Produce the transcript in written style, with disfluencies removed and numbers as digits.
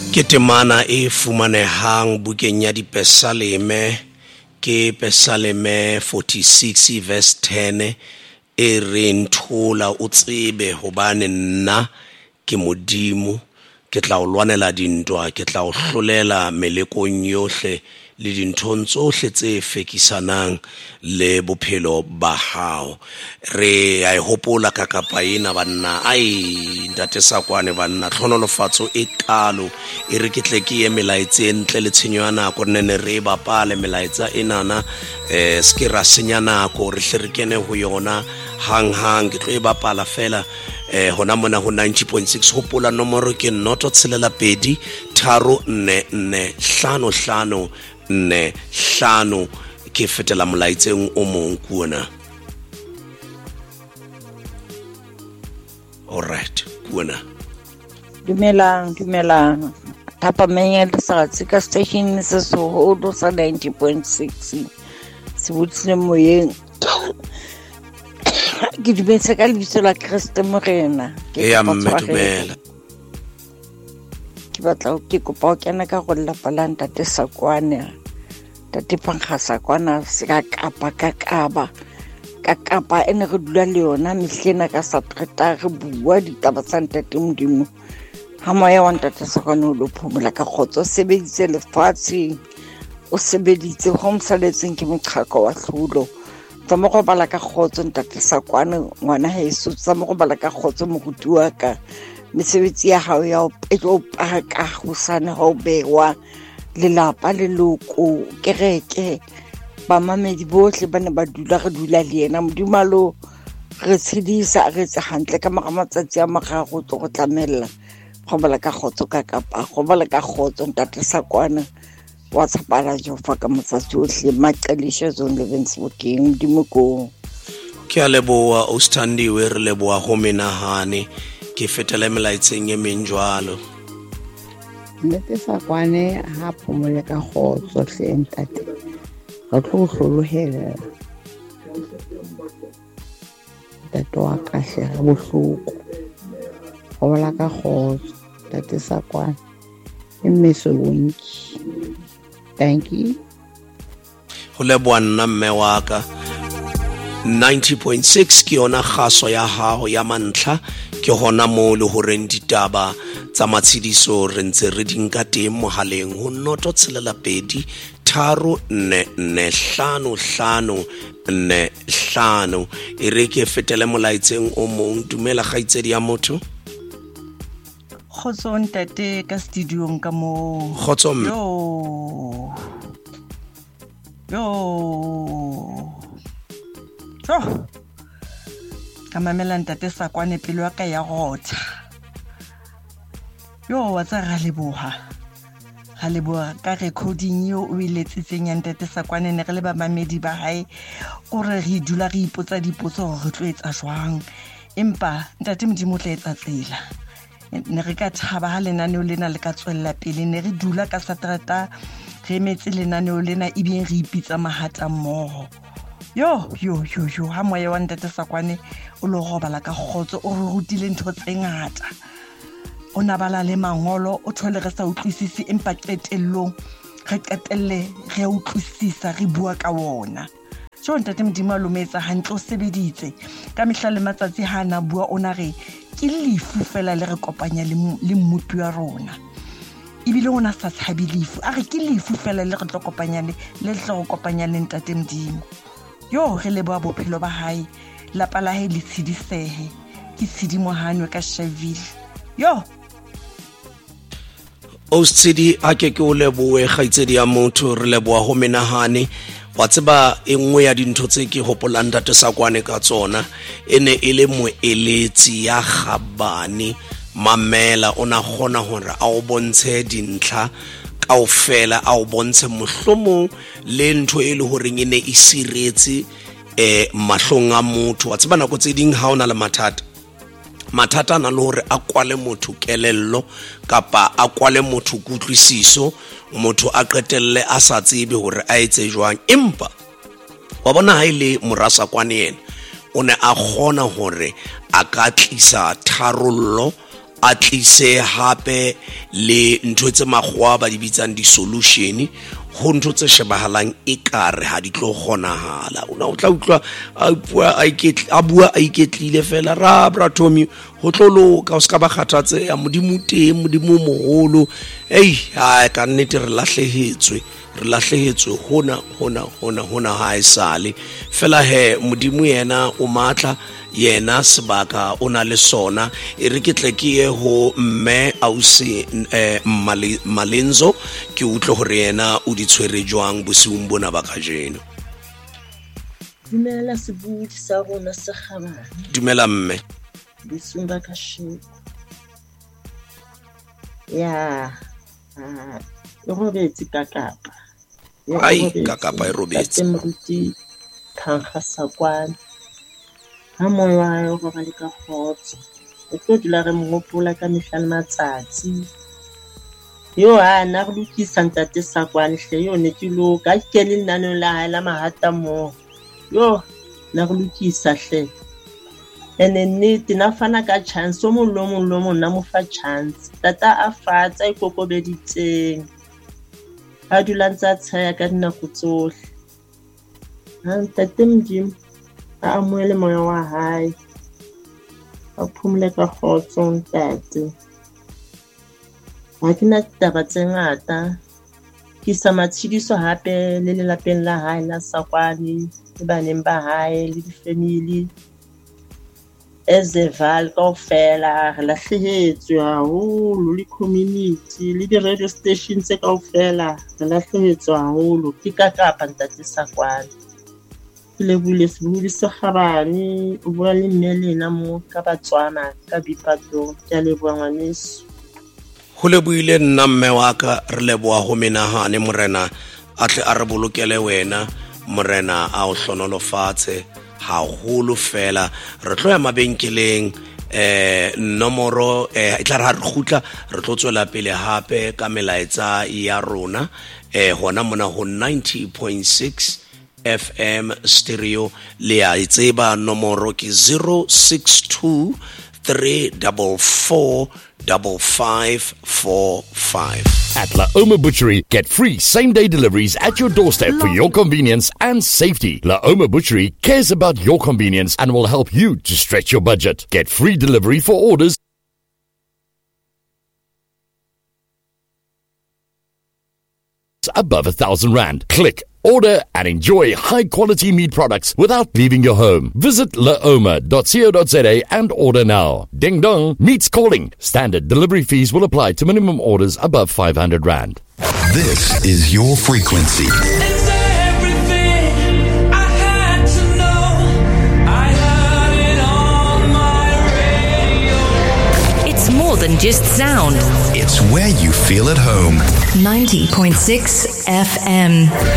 Ke temana e fumanehang bukeng ya Dipesaleme ke Pesaleme 46 verse 10 e re nthola o tsebe hobane nna ke Modimo ke tla o lwanela dintwa ke tla o hlolela melekong yohle le dinthong tsohle tse fekisanang le bophelo ba hao. Re a hopola ka kapa ena banna ai ntate Sakwane banna tlhonolofatso e kalo e re ke tle ke ye melaetse ntle le tshenyo ya nako nne re bapale melaetsa enana ske ra senya nako re hle re kene ho yona hang ke tlo e bapala fela hona mona ho 90.6 hopola nomoro ke 032 34455 5 ke fetela molaetseng o mong kuona. Alright, kuona. Dumelang. Thapa menya sa tsika station se sohodo sa 90.6. Se botsile moyeng. Ke dumetse ka lebitso la Kriste Morena. Ya mmedumela. Ke batla ke kopa o kena ka go lapa la ntate Sakwane. Tate Pankga Sakwana se ka kapa ene re dula le yona mehlena ka Satereta re bua ditaba tsa ntate Modimo. Ha moya wa ntate Sakwane o lo phomola ka kgotso sebeditse lefatshe o sebeditse ho msaletseng ke moqhaka wa hlulo. Tsa mo go bala ka kgotso ntate Sakwane ngwana heso tsa mo go bala ka kgotso moruti wa ka mesebetsi ya hao ya o petlo paka go sana ho bewa lelapa leloko kereke ba mamedi bohle ba ne ba dula re dula le yena Modimo re tshedisa re tse hantle ka matsatsi a magago tlo go tlamella go bala ka kgotso ka kapa go bala ka kgotso ntate Sakwane wa tsapala Jehova ka matsatsi ohle maqalishe zone Levensburging Modimo ko ke a leboa o standiwe re leboa ho menahane ke fetela melaetseng e menjwalo. Ntate Sakwane ha phomole ka kgotso hle ntate re tlo hlolohela ntate wa ka hle re bohloko go bala ka kgotso ntate Sakwane e mmeso bonki. Thank you. Ho leboa nna mme wa ka 90.6 ke yona kgaso ya hao ya mantlha ke hona mo le ho reng ditaba tsa matshidiso re ntse re dinka teng mohaleng ho 032 34455 e re ke fetele molaetseng o mong. Dumela kgaitsedi ya motho. Khotso ntate ka studiong ka mo. Khotso ka mamela ntate Sakwane pelo ya ka ya rotha. Wa tsa ra leboha ka recording yo o iletsitseng ya ntate Sakwane ne re le ba mamedi ba hae gore re dula re ipotsa dipotso gore re tlo etsa jwang empa ntate Modimo tla etsa tsela. Ne re ka thaba ha lenaneo lena le ka tswella pele ne re dula ka Satereta re emetse lenaneo lena e beng re ipitsa mahata mmoho. Yo ha moya wa ntate Sakwane o lo robala ka kgotso o re rutile ntho tse ngata o nabala le mangolo o thole re sa utlwisisi empa qetellong re qetelle re utlwisisa re bua ka wona. Ntate Modimo a lometsa hantle o sebeditse ka mehla le matsatsi ha na bua ona re ke lefu fela le re kopanya le mmupi wa rona ebile ona sa tshabi lefu a re ke lefu fela le re tlo kopanya le tlo kopanya le ntate Modimo. Re leboa bophelo ba hae lapa la hae le tshidisehe ke tshidimo hanwe ka Shaville. O tsidi a ke o leboe kgaitsedi ya motho re leboa ho menahane wa tseba e nngwe ya dintho tse ke hopolang ntate Sakwane ka tsona ene ele moeletsi ya kgabane mamela ona gona hore a o bontshe dintlha kaofela a o bontshe mohlomong le ntho e le hore ene e siretse mahlong a motho wa tseba nako tse ding ha ona le mathata na le hore a kwale motho kelello kapa a kwale motho kutlwisiso motho a qetelle a sa tsebe hore a etse jwang empa wa bona ha ile Morasakwane yena o ne a kgona hore a ka tlisa tharollo a tlise hape le ntho tse makgowa ba di bitsang di-solution ho ntho tse shebahalang ekare ha di tlo kgonahala. O tla utlwa a bua a iketlile fela ra Tommy ho tlo loka o ska ba kgathatse ya modimo teng modimo moholo. Ka nnete re lahlehetswe hona ha e sale fela he modimo yena o matla yena sebaka o na le sona e re ke tle ke ye ho mme ausi Malenzo ke utlwe hore yena o di tshwere jwang bosiung bona ba kajeno. Dumela sebudi sa rona se kgabane. Dumela mme. Bosiung ba kasheko. Ya e robetse kakapa. Kakapa e robetse. Moruti Thankga Sakwane. Ha moya go ba le ka khotso o tlo dula re mmopola ka mehla le matsatsi yo ana re lokisa ntate Sakwane hle yo ne ke lo ka ke le nna la ha la mahata mo yo na re lokisa hle ene nnete na fana ka chance o mong na mo fa chance tata a fatsa e kokobeditseng a dula ntsa tsaya ka dinako tsohle ha ntate Modimo a amohele moya wa hae a phumule ka khotso ntate ha ke na taba tse ngata ke sa matshidiso hape le lelapeng la hae la Sakwane le baneng ba hae le di-family Ezeval kaofela re lahlehetswe haholo le community le di-radio stations tse kaofela re lahlehetswe haholo ke kakapa ntate Sakwane le bule sebudi se kgabane o bua le mmelena mo ka Batswana ka Bipato ke le bua ngwaneso ho le buile nna mme wa ka re le bua ho menahane morena a tle a re bolokele wena morena a o hlonolofatse haholo fela re tlo ya mabenkeleng nomoro e tla re khutla re tlo tswela pele hape ka melaetsa ya rona hona mona ho 90.6 FM stereo le a itseba nomoro ke 062 344 5545. At La Oma Butchery, get free same-day deliveries at your doorstep for your convenience and safety. La Oma Butchery cares about your convenience and will help you to stretch your budget. Get free delivery for orders above 1,000 Rand. Click, order and enjoy high-quality meat products without leaving your home. Visit laoma.co.za and order now. Ding dong, meat's calling. Standard delivery fees will apply to minimum orders above 500 Rand. This is your frequency. It's everything I had to know. I heard it on my radio. It's more than just sound. It's where you feel at home. 90.6 FM.